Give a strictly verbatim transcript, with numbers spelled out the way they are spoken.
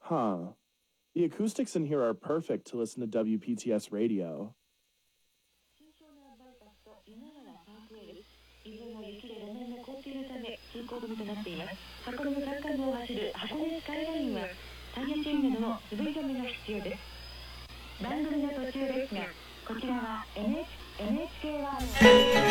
Huh. The acoustics in here are perfect to listen to W P T S radio. 以前の雪で路面が凍っているため通行止めとなっています。箱根の山間部を走る箱根スカイラインはタイヤチェーンなどの滑り止めが必要です。番組の途中ですが、こちらは エヌエイチケーワン